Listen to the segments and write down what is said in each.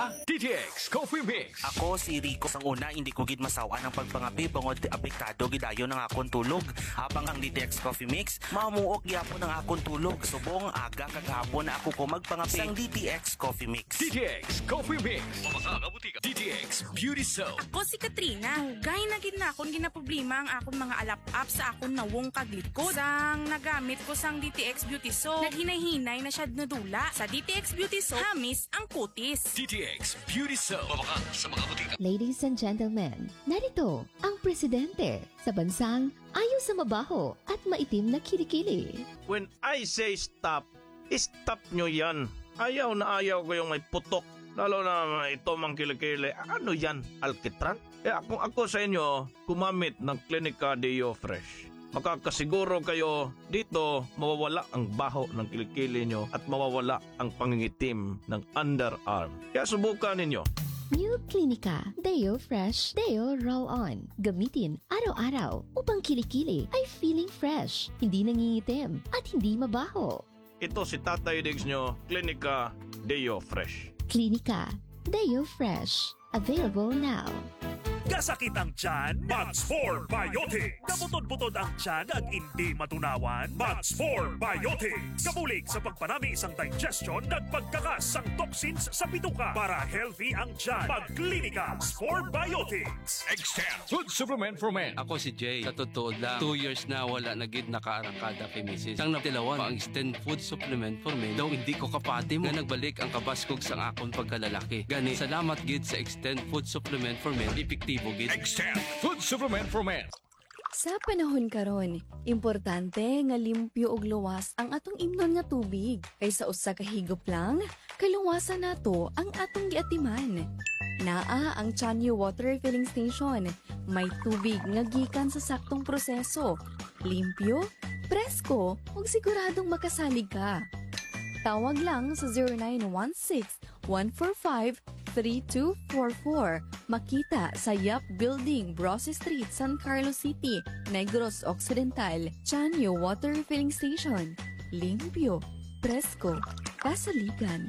DTX Coffee Mix. Ako si Rico sang una, hindi ko gid masawa ng pagpangapi bangod apektado gidayo ng akong tulog. Habang ang DTX Coffee Mix, mamuok gyapon ang akong tulog. Subong aga kagahapon na ako ko magpangapi sang DTX Coffee Mix. DTX Coffee Mix. DTX Beauty Soap. Ako si Katrina. Hugay na gid na akong ginaproblema ang akong mga alap-up sa akong nawong kaglikod. Sang nagamit ko sang DTX Beauty Soap, naghinay-hinay na siya nadula. Sa DTX Beauty Soap, hamis ang kutis. DTX Beauty Soap. Mabaka sa mga butika. Ladies and gentlemen, narito ang presidente sa bansang ayaw sa mabaho at maitim na kilikili. When I say stop, stop nyo yan. Ayaw na ayaw ko yung may putok. Lalo na ito mang kilikili. Ano yan? Alkitran? Kung ako sa inyo, kumamit ng Clinica Deo Fresh. Makakasiguro kayo dito mawawala ang baho ng kilikili nyo at mawawala ang pangingitim ng underarm. Kaya subukan ninyo. New Clinica Deo Fresh Deo Roll-On. Gamitin araw-araw upang kilikili ay feeling fresh, hindi nangingitim at hindi mabaho. Ito si Tatay Diggs nyo, Clinica Deo Fresh. Clinica Deo Fresh. Available now. Kasakit ang tiyan, Max 4 Biotics. Kaputod-putod ang tiyan at hindi matunawan, Max 4 Biotics. Kabulig sa pagpanami isang digestion at pagkakas ang toxins sa bituka para healthy ang tiyan. Pag-Clinica 4 Biotics. Extend Food Supplement for Men. Ako si Jay. Sa totoo lang, 2 years na wala na gid nakaarangkada kay Mrs. Sang natilawan pa ang extend food supplement for men. Daw hindi ko kapati mo nga nagbalik ang kabaskog sang akon pagkalalaki. Gani, salamat gid sa extend food supplement for men. Epektibo gid. Extend Food Supplement for Men. Sa panahon karon, importante nga limpyo og luwas ang atong imnon nga tubig. Kaysa usa ka higop lang, kaluwasan nato ang atong giatiman. Naa ang Chanyo Water Filling Station. May tubig nga gikan sa saktong proseso. Limpyo, presko, ug siguradong makasalig ka. Tawag lang sa 0916-145-3244. Makita sa Yap Building, Brosse Street, San Carlos City, Negros Occidental. Chanyo Water Filling Station. Limpyo, presko, kasaligan.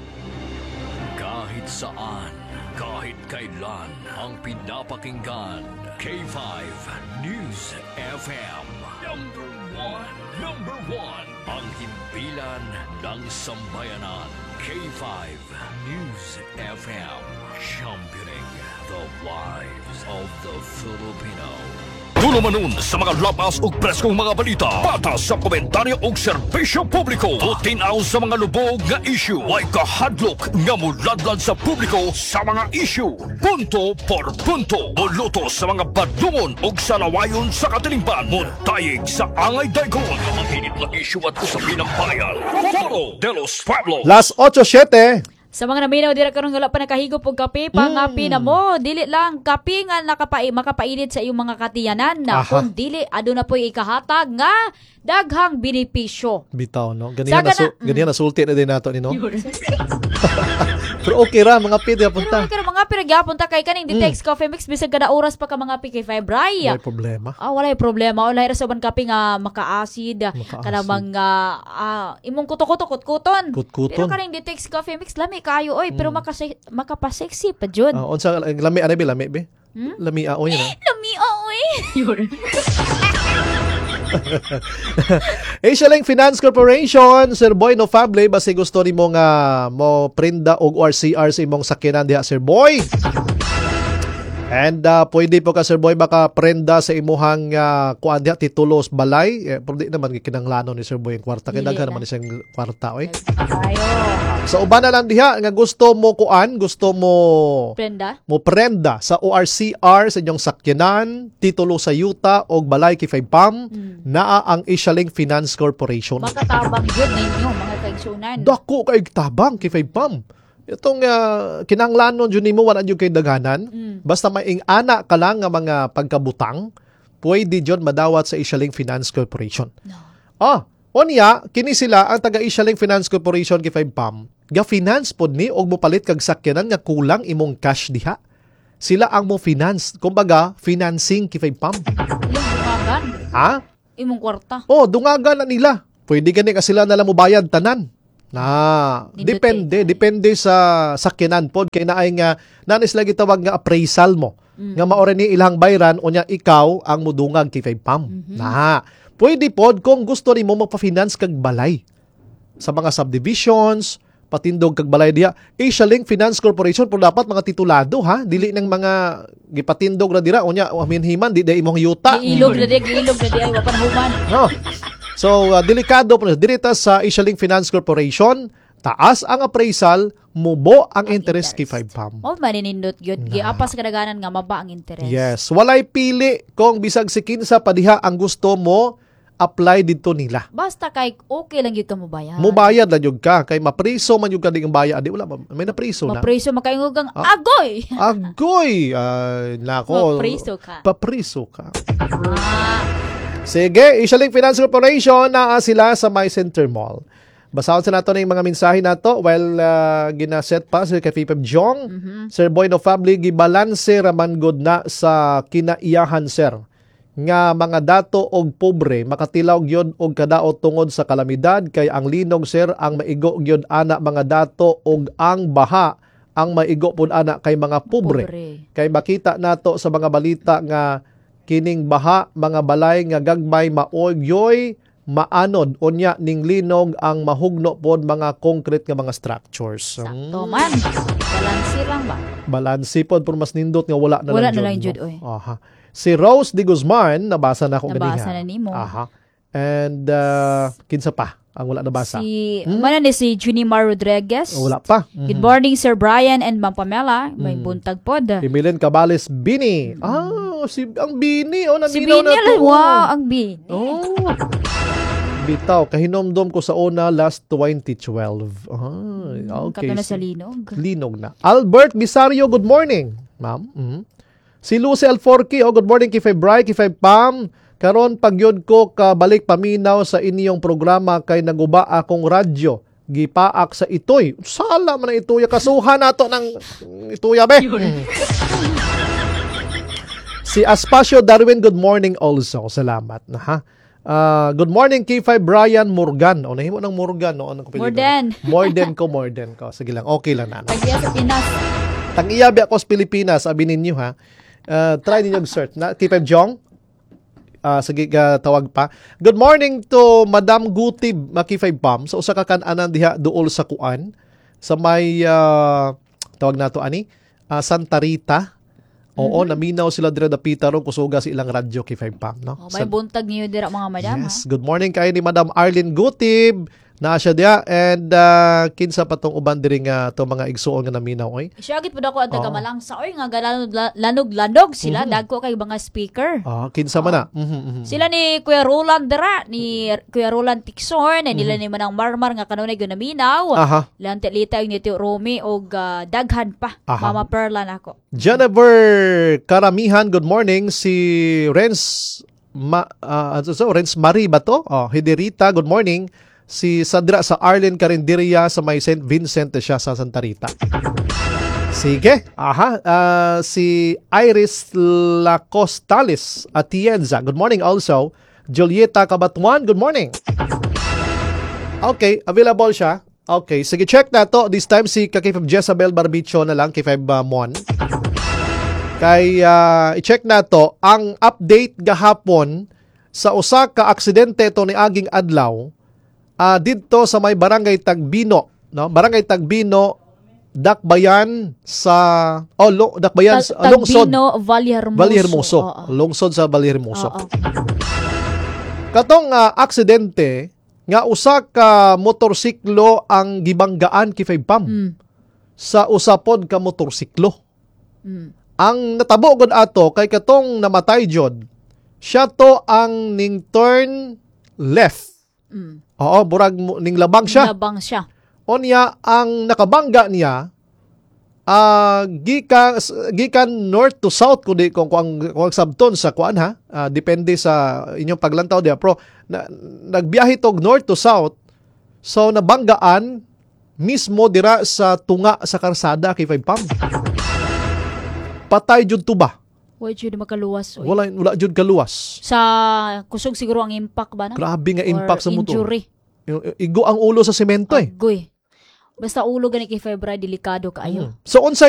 Kahit saan, kahit kailan, ang pinapakinggan. K5 News FM. Number one. Ang himpilan ng sambayanan. K5 News FM. Championing the lives of the Filipino. Dulo manon sa mga lapas ug preskong mga balita. Patas sa komentaryo ug serbisyo publiko. Tutinaw sa mga lubog nga issue. Way kahadlok nga muladlad sa publiko sa mga issue. Punto por punto. Buluto sa mga badungon ug salawayon sa katilingban. Muntayig sa angay daykon. Ang hinit na issue at usapin ng bayan. Foro de los Pueblos. Las 8:07. Sa mga naminaw dira karon wala pa nakahigop og kape, pangapi na mo. Dili lang kape nga makapainit sa iyong mga katiyanan na kung dili aduna po'y ikahatag nga daghang benepisyo. Bitaw no. Ganihan na sulti na din nato ni no. Pero okay ra mga pide punta. Pero mga piragyapunta kay kaning DTX Coffee Mix bisag kada oras pa ka mga PK5 Ray. May problema. Walay problema. Walay ra sa ban kape nga maka-acid, kada mga imong kuto-kuto-kutkuton. Pero kaning DTX Coffee Mix lami kayo oy, pero makapasexy pa jud. Unsa lami ana be lami be? Lami aoy na. Lami aoy. Asialing Finance Corporation, Sir Boy no Fable, basi gusto nimo nga mo prinda og RCR sa imong sakyanan diha Sir Boy. And pwede po ka Sir Boy baka prenda sa imuhang kuan diha titulos balay. Pero di naman kinahanglanon ni Sir Boy ang kwarta kay daghan naman siyang kwarta oy. Sa uban na lang diha nga gusto mo kuan, gusto mo prenda sa ORCR sa inyong sakyanan, titulo sa yuta og balay kay Pam, naa ang Asialing Finance Corporation. Makatabang yun ninyo mga kaigsunan. Dako kay tabang kay Pam. Itong kinanglanon dyan nimo wala dyan kay daghanan. Basta may ana ka lang nga mga pagkabutang, pwede dyan madawat sa Asialing Finance Corporation. Onya, kini sila ang taga Asialing Finance Corporation kay Pam. Ga-finance pod ni og mopalit kag sakyanan nga kulang imong cash diha. Sila ang mo finance. Kumbaga, financing kay Pam. Imong kwarta. Dungagan na nila. Pwede gani ka sila nalang mo bayad tanan. Nindot Depende sa sakyanan pod kay naay nga nanis lagi tawag nga appraisal mo. Nga maore ni ilang bayran unya ikaw ang mudungag kay Pam. Pwede pod kung gusto nimo magpa-finance kag balay sa mga subdivisions, patindog kag balay diha. Asia Link Finance Corporation pero dapat mga titulado ha, dili nang mga gipatindog ra dira unya aminhiman di imong yuta. Giilog na di ay wapan human. No. So, delikado po dirita sa Asia Link Finance Corporation, taas ang appraisal, mubo ang interest kay 5 Pam. Maninindot yun. Giapas kadaganan nga maba ang interest. Yes. Walay pili kung bisag si kinsa pa diha ang gusto mo, apply dito nila. Basta kay okay lang yun ka mo bayad. Mubayad lang yun ka. Kay mapriso man yung ka ding bayad. Di wala, may napriso na. Mapriso, makaingugang agoy! Agoy! Nako. Papriso ka. Sige, Asia Link Finance Corporation na sila sa My Center Mall. Basahan sa nato ng mga mensahe nato while ginaset pa si kay Pipep Jong. Sir Boy no family gibalanse raman good na sa kinaiyahan sir. Nga mga dato og pobre makatilaw gyud og kadaot tungod sa kalamidad kay ang linog sir ang maigo gyud ana mga dato og ang baha ang maigo pud ana kay mga pobre. Kay makita nato sa mga balita nga kining baha mga balay nga gagmay maogyoy maanod unya ning linog ang mahugno pod mga concrete nga mga structures. Sakto man. Balansi lang ba? Balansi pod pero mas nindot nga wala na lang jud oy. Aha. Si Rose de Guzman nabasa na ko ganiha. Nabasa na nimo. Aha. And kinsa pa ang wala nabasa? Si Junimar Rodriguez. Wala pa. Good morning Sir Brian and Ma'am Pamela. May buntag pod. Emilien Cabales Bini. Ang Bini naminaw si Bini na to. Wow, ang Bini. Bitaw, kahinomdom ko sa una last 2012. Okay. Kato na sa linog. Linog na. Albert Bisario, good morning, ma'am. Si Lucy Alforque, good morning kay Febray, kay Pam. Karon pagyod ko kabalik paminaw sa inyong programa kay naguba akong radyo. Gipaak sa itoy. Sala man ang itoy. Kasuhan nato ng itoy, be. Si Aspacio Darwin, good morning also. Salamat na ha. Good morning K5 Brian Morgan. Nahimo ng Morgan no anong Morden. Morden ko. Sige lang, okay lang na. Tagiya sa Pinas. Tangiyabi ako sa Pilipinas, sabi ninyo ha. Try ninyo search na K5 Jong. Sige tawag pa. Good morning to Madam Gutib K5 Pam. Sa usa ka kan-anan diha duol sa kuan sa may tawag nato ani Santa Rita. Oo, naminaw sila dira dapita ron kusuga sa ilang radyo kay 5 Pam, no? May buntag niyo dira mga madam. Yes, good morning kay ni Madam Arlene Gutib. Naa siya dia and kinsa pa tong uban diri nga to mga igsuon nga naminaw oy. Siyagit pud ako ang taga Malangsa oy nga lanog sila dagko kay mga speaker. Kinsa man na. Sila ni Kuya Roland dira ni Kuya Roland Tixon and nila ni Manang Marmar nga kanunay gyud naminaw. Lante lita yung Tio Romy og daghan pa. Mama Perla nako. Jennifer Karamihan, good morning. Si Renz Renz Marie ba to? Hiderita, good morning. Si Sadra sa Arlen Carinderia sa may St. Vincent siya sa Santa Rita. Sige. Si Iris Lacostales Atienza. Good morning also. Julieta Cabatuan. Good morning. Okay, available siya. Okay, sige, check na to. This time si Kakifab Jezabel Barbicho na lang, Kifab Mon. Kay i-check na to. Ang update gahapon sa usa ka aksidente to ni aging adlaw dito sa may Barangay Tagbino, no? Barangay Tagbino, Dakbayan sa Dakbayan sa Lungsod Vallehermoso. Lungsod sa Vallehermoso. Katong aksidente nga usa ka motorsiklo ang gibanggaan kay 5 Pam sa usapod ka motorsiklo. Ang natabo gud ato kay katong namatay jud siya to ang ning turn left. Burag ning labang siya. Onya ang nakabangga niya gikan north to south kundi kung sabton sa kuan ha. Depende sa inyong paglantaw dia pro nagbiyahe tog north to south. So nabanggaan mismo dira sa tunga sa karsada kay 5 Pam. Patay jud tuba. Wala jud makaluwas. Wala jud kaluwas. Sa kusog siguro ang impact ba na? Grabe nga impact sa motor. Injury. Igo ang ulo sa semento eh. Agoy. Basta ulo gani kay febra delikado kaayo. So unsa